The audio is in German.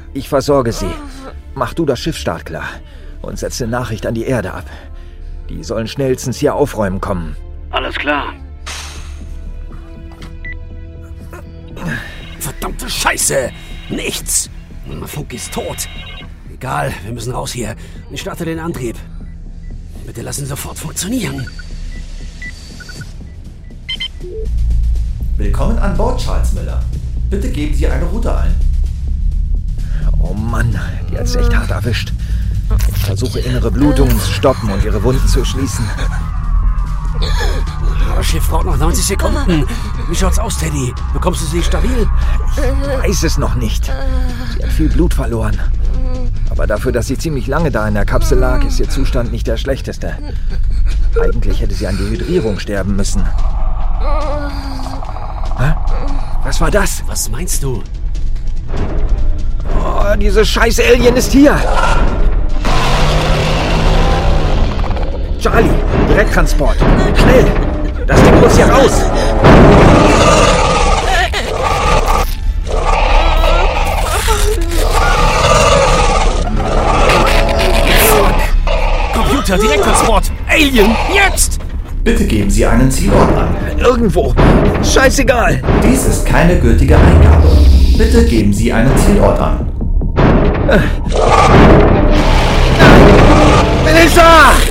Ich versorge sie. Mach du das Schiff startklar und setze Nachricht an die Erde ab. Die sollen schnellstens hier aufräumen kommen. Alles klar. Verdammte Scheiße! Nichts! Funk ist tot. Egal, wir müssen raus hier. Ich starte den Antrieb. Bitte lass ihn sofort funktionieren. Willkommen an Bord, Charles Miller. Bitte geben Sie eine Route ein. Oh Mann, die hat's echt hart erwischt. Ich versuche innere Blutungen zu stoppen und ihre Wunden zu schließen. Das Schiff braucht noch 90 Sekunden. Wie schaut's aus, Teddy? Bekommst du sie stabil? Ich weiß es noch nicht. Sie hat viel Blut verloren. Aber dafür, dass sie ziemlich lange da in der Kapsel lag, ist ihr Zustand nicht der schlechteste. Eigentlich hätte sie an Dehydrierung sterben müssen. Hä? Was war das? Was meinst du? Oh, diese scheiß Alien ist hier! Charlie, Direkttransport. Schnell! Das Ding muss hier raus! Computer, Direkttransport! Alien, jetzt! Bitte geben Sie einen Zielort an. Irgendwo. Scheißegal. Dies ist keine gültige Eingabe. Bitte geben Sie einen Zielort an. Melissa!